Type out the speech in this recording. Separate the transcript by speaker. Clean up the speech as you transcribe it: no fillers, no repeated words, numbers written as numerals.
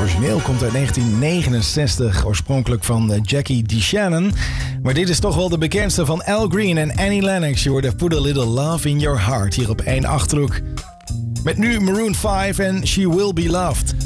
Speaker 1: origineel komt uit 1969, oorspronkelijk van Jackie DeShannon. Maar dit is toch wel de bekendste van Al Green en Annie Lennox. Je hoorde Put a Little Love in Your Heart hier op 1 Achterhoek. Met nu Maroon 5 en She Will Be Loved.